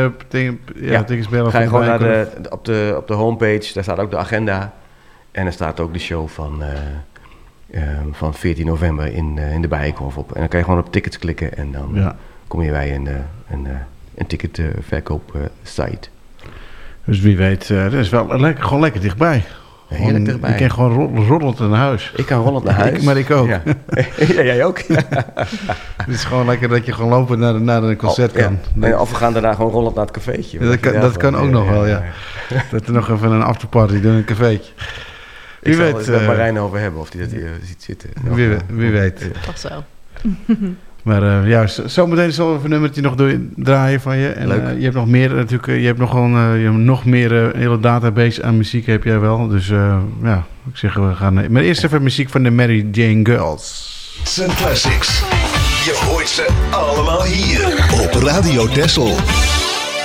Ga je gewoon naar op de homepage, daar staat ook de agenda. En er staat ook de show van 14 november in de Bijenkorf op. En dan kan je gewoon op tickets klikken en dan kom je bij een ticketverkoop-site. Dus wie weet, dat is wel gewoon lekker dichtbij. Heerlijk dichtbij. Je kan gewoon rollend naar huis. Ik kan rollend naar huis. Maar ik ook. Ja. Ja, jij ook. Het is gewoon lekker dat je gewoon lopen naar een concert kan. Ja. Of we gaan daarna gewoon rollend naar het cafeetje. Dat kan ook nog wel, ja. Dat we nog even een afterparty doen in een cafeetje. Ik zal het met Marijn over hebben of hij dat hier ziet zitten. Wie weet. Toch zo. Maar zometeen zal even een nummertje nog draaien van je. En je hebt nog meer natuurlijk. Je hebt nog meer hele database aan muziek heb jij wel. Dus ik zeg we gaan. Maar eerst even muziek van de Mary Jane Girls. Sun Classics. Je hoort ze allemaal hier op Radio Texel.